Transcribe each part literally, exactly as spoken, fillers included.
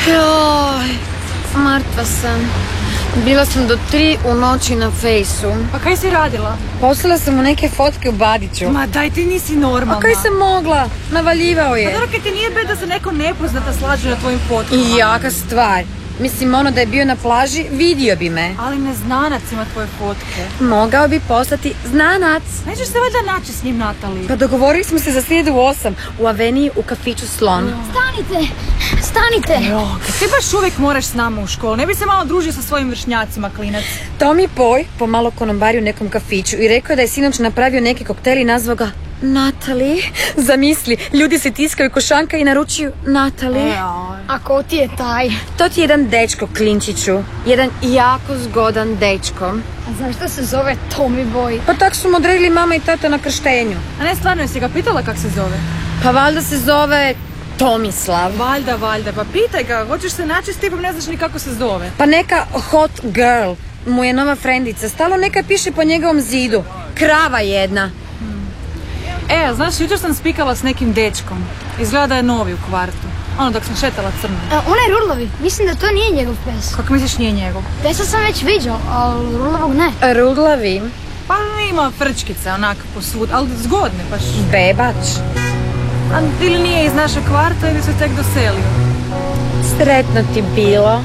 Joj, mrtva sam. Bila sam do tri u noći na fejsu. Pa kaj si radila? Poslala sam mu neke fotke u Badiću. Ma daj, ti nisi normalna. A kaj sam mogla? Navaljivao je. Pa dobro, kaj ti nije bed da se neko nepoznata slaže na tvojim fotkama? I jaka stvar. Mislim, ono da je bio na plaži, vidio bi me. Ali neznanac ima tvoje fotke. Mogao bi postati znanac. Nećeš se valjda naći s njim, Natali? Pa dogovorili smo se za srijedu u osam u Aveniji u kafiću Slon. Stanite! Stanite! Jo, kad ti baš uvijek moraš s nama u školu, ne bi se malo družio sa svojim vršnjacima, klinac. Tommy Poj pomalo konobario u nekom kafiću i rekao da je sinoć napravio neki koktel i nazvao ga Natali. Zamisli, ljudi se tiskaju košanka i naručuju Natali. A ko ti je taj? To ti je jedan dečko, klinčiću. Jedan jako zgodan dečko. A zašto se zove Tommy Boy? Pa tak su mu odredili mama i tata na krštenju. A ne, stvarno, jesi ga pitala kak se zove? Pa valjda se zove Tomislav. Valjda, valjda, pa pitaj ga, hoćeš se naći s tipom, ne znaš ni kako se zove. Pa neka hot girl mu je nova frendica, stalo neka piše po njegovom zidu. Krava jedna. E, znaš, jutro sam spikala s nekim dečkom. Izgleda da je novi u kvartu. Ono, dok sam šetala crno. A, onaj Rudlovi, mislim da to nije njegov pes. Kako misliš nije njegov? Pesa sam već viđao, ali Rudlovog ne. Rudlavi? Pa ima frčkice, onak posvud, ali zgodne baš. Bebač. A ili nije iz našeg kvarta ili se tek doselio? Sretno ti bilo.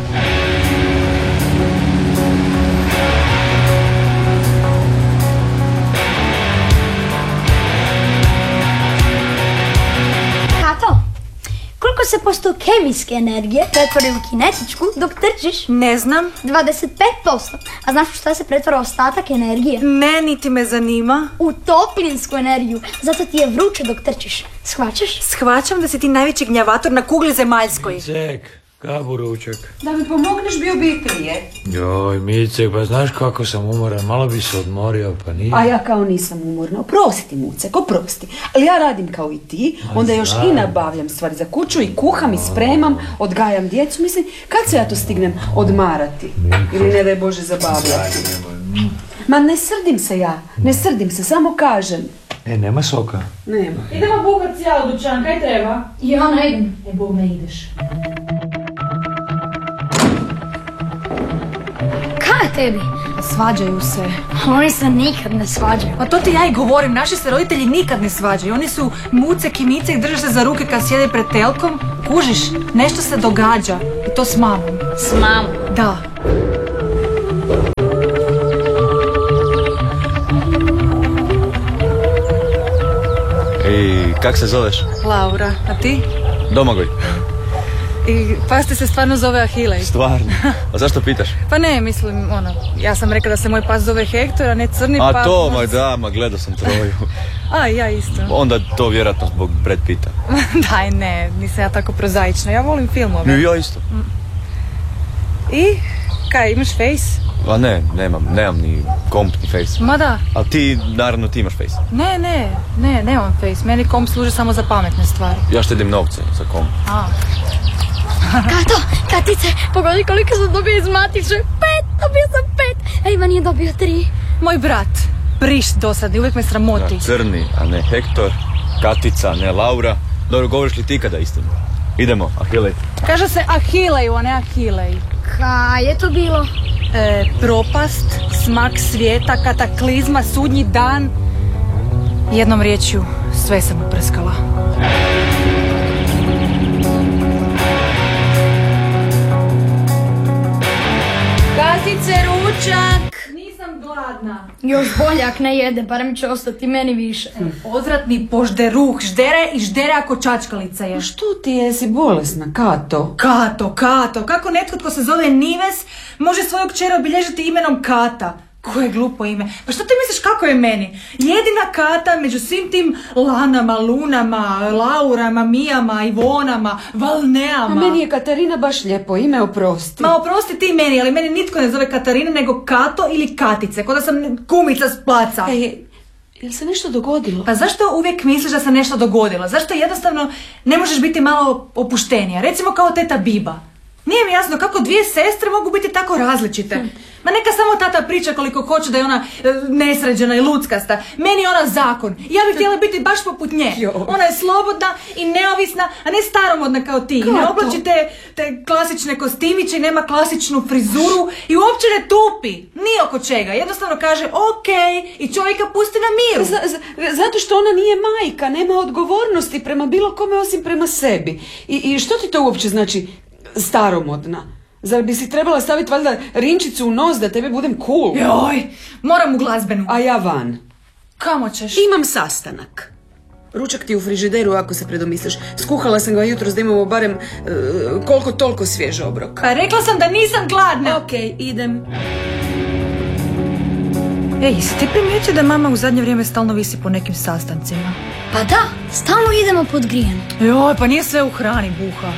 Koliko se posto kemijske energije pretvori u kinetičku dok trčiš? Ne znam. dvadeset pet posto. A znaš u šta se pretvara ostatak energije? Ne, niti me zanima. U toplinsku energiju. Zato ti je vruće dok trčiš. Shvaćaš? Shvaćam da si ti najveći gnjavator na kugli zemaljskoj. Micek, kabu ručak. Da mi pomogneš, bio bi prije. Joj, Micek, pa znaš kako sam umoran, malo bi se odmorio, pa nije. A ja kao nisam umorna. Oprosti, Mucek, oprosti. Ali ja radim kao i ti, onda još i nabavljam stvari za kuću i kuham i spremam, odgajam djecu. Mislim, kad se ja to stignem odmarati? Ili ne daj Bože zabavljati? Ma ne srdim se ja, ne srdim se, samo kažem. E, nema soka? Nema. Idemo buhac ja u dućan, kaj treba? Ja ne idem. E, Bog me ideš. Kaj je tebi? Svađaju se. Oni se nikad ne svađaju. Pa to ti ja i govorim, naši se roditelji nikad ne svađaju. Oni su Mucek i Micek, drže se za ruke kad sjede pred telkom. Kužiš, nešto se događa. I to s mamom. S mamom? Da. I kak se zoveš? Laura, a ti? Domagoj. I pas ti se stvarno zove Ahilej. Stvarno? A zašto pitaš? Pa ne, mislim, ono, ja sam rekla da se moj pas zove Hektor, a ne Crni, A pa... to, ma da, ma gledao sam Troju. A, ja isto. Onda to vjerojatno zbog Brad Pitta. Daj, ne, nisam ja tako prozaična, ja volim filmove. I ja isto. I, kaj, imaš face? A ne, nemam, nemam ni komp ni face. Ma da. A ti, naravno ti imaš face. Ne, ne, ne, nemam face, meni komp služi samo za pametne stvari. Ja štedim novce za komp. A. Kato, Katice, pogodi koliko sam dobio iz Matice. Pet, dobio sam pet. A Ivan je dobio tri. Moj brat, prišt dosadni, uvijek me sramoti. Ja, Crni, a ne Hektor, Katica, ne Laura. Dobro, govoriš li ti kada istinu? Idemo, Ahilej. Kaže se Ahileju, a ne Ahilej. Kaj je to bilo? E, propast, smak svijeta, kataklizma, sudnji dan. Jednom riječju, sve sam uprskala. Katice, ručak! Nisam gladna. Još bolje ak ne jedem, barem će ostati meni više. Odvratni požderuh, ždere i ždere ako čačkalica je. Što ti je, si bolesna, Kato? Kato, Kato, kako netko tko se zove Nives može svoju kćer obilježiti imenom Kata? Koje glupo ime. Pa što ti misliš kako je meni? Jedina Kata među svim tim Lanama, Lunama, Laurama, Mijama, Ivonama, Valneama. A meni je Katarina baš lijepo ime, oprosti. Ma oprosti ti meni, ali meni nitko ne zove Katarina nego Kato ili Katice, kao da sam kumica s placa. Ej, jel se nešto dogodilo? Pa zašto uvijek misliš da se nešto dogodilo? Zašto jednostavno ne možeš biti malo opuštenija? Recimo kao teta Biba. Nije mi jasno kako dvije sestre mogu biti tako različite. Ma neka samo tata priča koliko hoće da je ona e, nesređena i luckasta. Meni je ona zakon. Ja bih htjela biti baš poput nje. Ona je slobodna i neovisna, a ne staromodna kao ti. Kato. Ne oblači te, te klasične kostimiće i nema klasičnu frizuru i uopće ne tupi. Ni oko čega. Jednostavno kaže ok i čovjeka pusti na miru. Z- z- zato što ona nije majka, nema odgovornosti prema bilo kome osim prema sebi. I, i što ti to uopće znači staromodna? Zar bi si trebala staviti valjda rinčicu u nos da tebi budem cool? Joj, moram u glazbenu. A ja van. Kamo ćeš? Imam sastanak. Ručak ti u frižideru ako se predomisliš. Skuhala sam ga jutros da imamo barem uh, koliko toliko svjež obrok. Pa rekla sam da nisam gladna. Ok, idem. Ej, jesi ti primijetio da mama u zadnje vrijeme stalno visi po nekim sastancima? Pa da, stalno idemo pod grijan. Joj, pa nije sve u hrani, buha.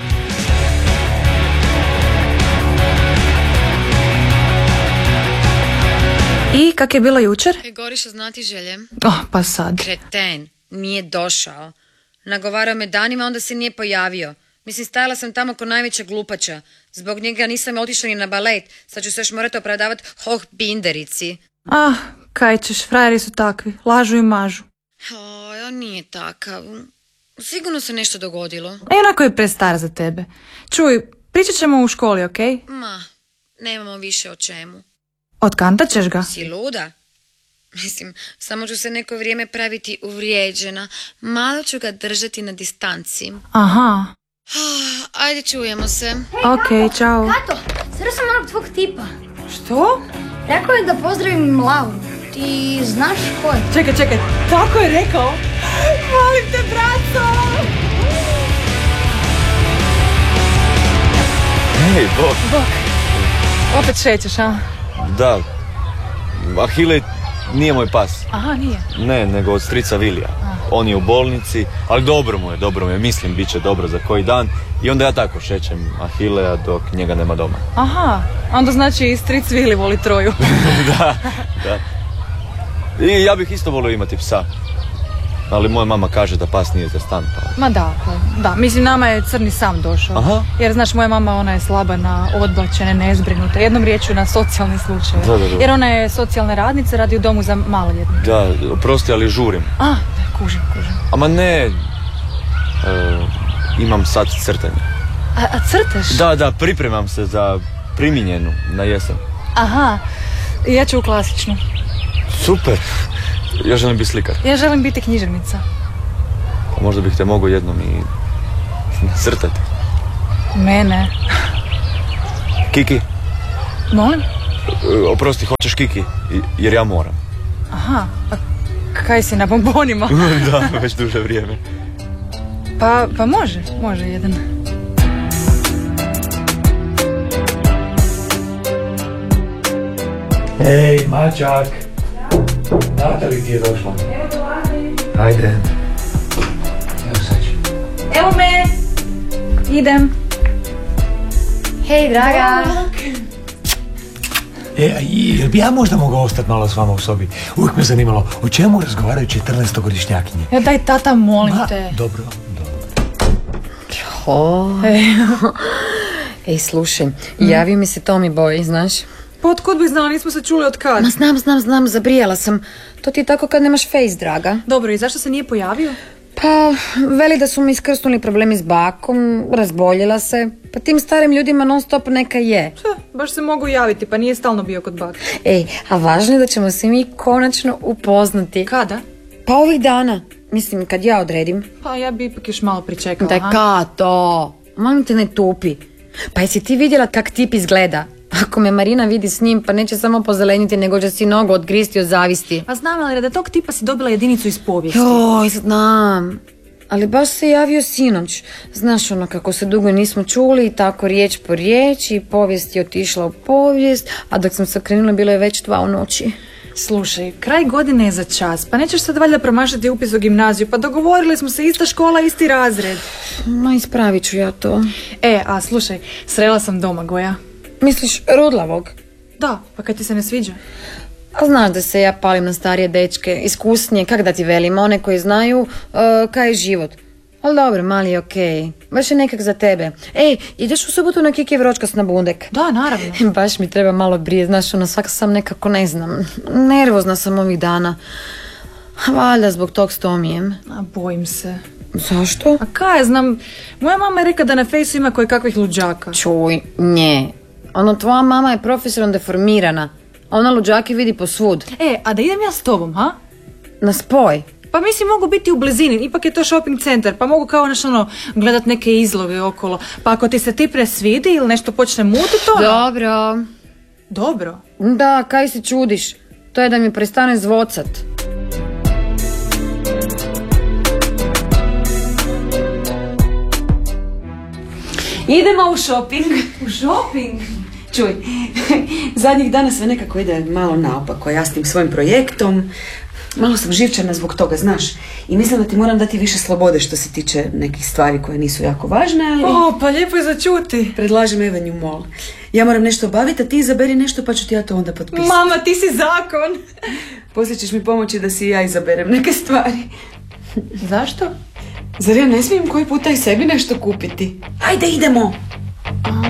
I kak je bila jučer? E, Goriša, znati želje? Oh, pa sad. Kreten, nije došao. Nagovarao me danima, onda se nije pojavio. Mislim, stajala sam tamo ko najveća glupača. Zbog njega nisam otišla ni na balet. Sad ću se još morati opravdavati hoh binderici. Ah, kaj ćeš, frajeri su takvi. Lažu i mažu. O, on nije takav. Sigurno se nešto dogodilo. A i onako je prestar za tebe. Čuj, pričat ćemo u školi, okej? Okay? Ma, nemamo više o čemu. Otkantat ćeš ga? Si luda? Mislim, samo ću se neko vrijeme praviti uvrijeđena. Malo ću ga držati na distanci. Aha. Ah, ajde, čujemo se. Okej, okay, čao. Kato, sreo sam onog tvog tipa. Što? Rekao je da pozdravim Lauru. Ti znaš ko je? Čekaj, čekaj, tako je rekao? Volim te, braco! Hej, Bog. Bog. Opet šećeš, a? Da. Ahile nije moj pas. Aha, nije. Ne, nego od strica Vilija. On je u bolnici, ali dobro mu je, dobro mu je. Mislim, bit će dobro za koji dan. I onda ja tako šećem Ahilea dok njega nema doma. Aha, onda znači i stric Vili voli Troju. Da, da. I ja bih isto volio imati psa. Ali moja mama kaže da pas nije za stan. Pa... Ma da, pa, da. Mislim, nama je crni sam došao. Aha. Jer, znaš, moja mama, ona je slaba na odbačene, nezbrinute. Jednom riječju na socijalne slučaje. Da, da, da. Jer ona je socijalna radnica, radi u domu za maloljetnike. Da, prosti, ali žurim. A, da, kužim, kužim. Ama ne, e, imam sad crtanje. A, a crteš? Da, da, pripremam se za primjenjenu na jesen. Aha, ja ću u klasičnu. Super, ja želim biti slikar. Ja želim biti književnica. Pa možda bih te mogao jednom i crtati. Mene? Kiki, Molim? e, oprosti, hoćeš Kiki? I- Jer ja moram. Aha, a kaj si na bombonima? Da, već duže vrijeme. Pa, pa može, može jedan. Ej, mačak. Natali ti je došla. Ajde. Evo sad ću. Evo me! Idem. Hej, draga. E, a jel bi ja možda mogao ostati malo s vama u sobi? Uvijek me zanimalo o čemu razgovaraju četrnaestogodišnjakinje. Ja, daj, tata, molim Ma, te. dobro, dobro. O. Ej, slušaj, javio mi se Tommy Boy, znaš? Pa otkud bi znala, nismo se čuli od kad? Ma znam, znam, znam, zabrijala sam. To ti je tako kad nemaš face, draga. Dobro, i zašto se nije pojavio? Pa, veli da su mi iskrsnuli problemi s bakom, razboljela se. Pa tim starim ljudima non stop neka je. Ha, baš se mogu javiti, pa nije stalno bio kod baka. Ej, a važno je da ćemo se mi konačno upoznati. Kada? Pa ovih dana. Mislim, kad ja odredim. Pa ja bi ipak još malo pričekala. Daj, aha. Kato, molim te, ne tupi. Pa jesi ti vidjela kak tip izgleda? Ako me Marina vidi s njim, pa neće samo pozeleniti, nego će si nogu odgristi od zavisti. Pa znam, ali da tog tipa si dobila jedinicu iz povijesti. Joj, znam. Ali baš se javio sinoć. Znaš ono kako se dugo nismo čuli i tako riječ po riječ i povijest je otišla u povijest, a dok sam se okrenula bilo je već dva u noći. Slušaj, kraj godine je za čas, pa nećeš sad valjda promašati upis u gimnaziju, pa dogovorili smo se, ista škola, isti razred. Ma, ispravit ću ja to. E, a slušaj, srela sam Domagoja. Misliš Rudlavog? Da, pa kad ti se ne sviđa? A znaš da se ja palim na starije dečke, iskusnije, kak da ti velim, one koji znaju uh, kaj je život. Ali dobro, mali je okej. Baš je nekak za tebe. Ej, ideš u subotu na Kiki Vročkas na bundek? Da, naravno. Baš mi treba malo brije, znaš, ono, svaka sam nekako, ne znam, nervozna sam ovih dana. Valjda zbog tog s Tomijem. A bojim se. Zašto? A kaj ja znam, moja mama je rekla da na fejsu ima koje kakvih luđaka. Čuj, nje. Ono, tvoja mama je profesionalno deformirana. Ona luđake vidi posvud. E, a da idem ja s tobom, ha? Na spoj. Pa mislim mogu biti u blizini, ipak je to shopping centar, pa mogu kao naš ono gledat neke izloge okolo. Pa ako ti se ti presvidi ili nešto počne mutit, to... Dobro. Dobro. Da, kaj se čudiš? To je da mi prestane zvocat. Idemo u shopping. U shopping? Čuj, zadnjih dana sve nekako ide malo naopako, ja s tim svojim projektom. Malo sam živčana zbog toga, znaš. I mislim da ti moram dati više slobode što se tiče nekih stvari koje nisu jako važne, ali... O, pa lijepo je začuti. Predlažem Avenue Mall. Ja moram nešto obaviti, a ti izaberi nešto pa ću ti ja to onda potpisati. Mama, ti si zakon. Poslije ćeš mi pomoći da si ja izaberem neke stvari. Zašto? Zar ja ne smijem koji puta i sebi nešto kupiti? Ajde, idemo!